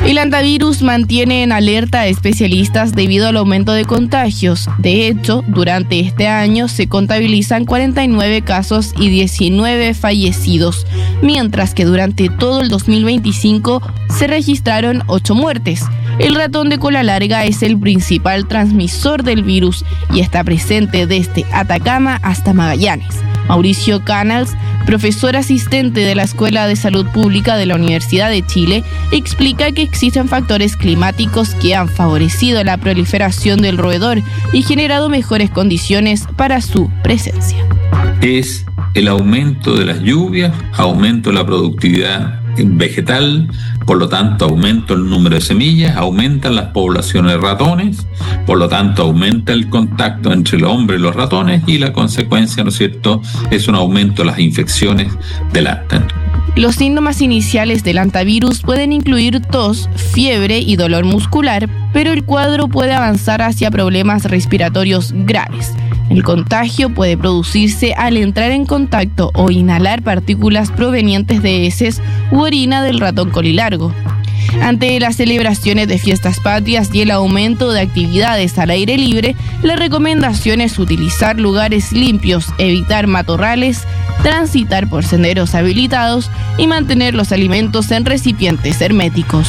El hantavirus mantiene en alerta a especialistas debido al aumento de contagios. De hecho, durante este año se contabilizan 49 casos y 19 fallecidos, mientras que durante todo el 2025 se registraron 8 muertes. El ratón de cola larga es el principal transmisor del virus y está presente desde Atacama hasta Magallanes. Mauricio Canals, profesor asistente de la Escuela de Salud Pública de la Universidad de Chile, explica que existen factores climáticos que han favorecido la proliferación del roedor y generado mejores condiciones para su presencia. Es el aumento de las lluvias, aumento de la productividad vegetal, por lo tanto aumenta el número de semillas, aumentan las poblaciones de ratones, por lo tanto aumenta el contacto entre el hombre y los ratones y la consecuencia, ¿no es cierto?, es un aumento de las infecciones del afta. Los síntomas iniciales del hantavirus pueden incluir tos, fiebre y dolor muscular, pero el cuadro puede avanzar hacia problemas respiratorios graves. El contagio puede producirse al entrar en contacto o inhalar partículas provenientes de heces u orina del ratón colilargo. Ante las celebraciones de fiestas patrias y el aumento de actividades al aire libre, la recomendación es utilizar lugares limpios, evitar matorrales, transitar por senderos habilitados y mantener los alimentos en recipientes herméticos.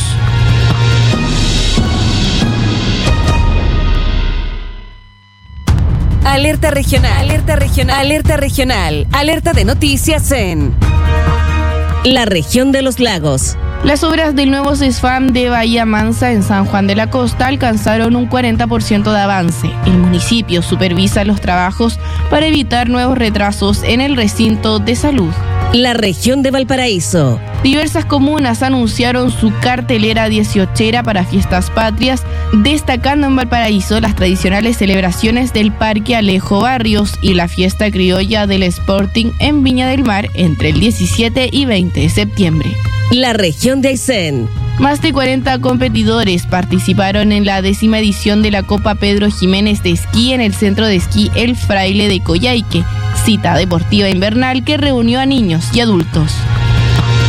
Alerta regional, alerta regional, alerta regional, alerta de noticias en la región de los lagos. Las obras del nuevo CESFAM de Bahía Mansa en San Juan de la Costa alcanzaron un 40% de avance. El municipio supervisa los trabajos para evitar nuevos retrasos en el recinto de salud. La región de Valparaíso. Diversas comunas anunciaron su cartelera 18era para fiestas patrias, destacando en Valparaíso las tradicionales celebraciones del Parque Alejo Barrios y la fiesta criolla del Sporting en Viña del Mar entre el 17 y 20 de septiembre. La región de Aysén. Más de 40 competidores participaron en la 10ª edición de la Copa Pedro Jiménez de Esquí en el Centro de Esquí El Fraile de Coyhaique, cita deportiva invernal que reunió a niños y adultos.